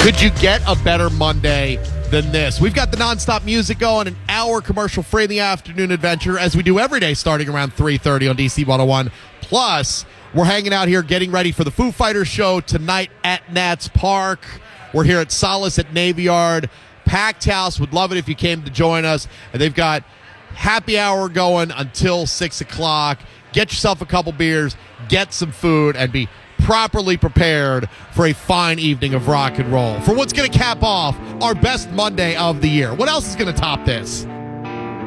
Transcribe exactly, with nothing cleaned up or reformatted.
Could you get a better Monday than this? We've got the nonstop music going, an hour commercial-free in the afternoon adventure, as we do every day starting around three thirty on D C one oh one. Plus, we're hanging out here getting ready for the Foo Fighters show tonight at Nats Park. We're here at Solace at Navy Yard. Packed house. Would love it if you came to join us. And they've got happy hour going until six o'clock. Get yourself a couple beers, get some food, and be properly prepared for a fine evening of rock and roll. For what's going to cap off our best Monday of the year. What else is going to top this?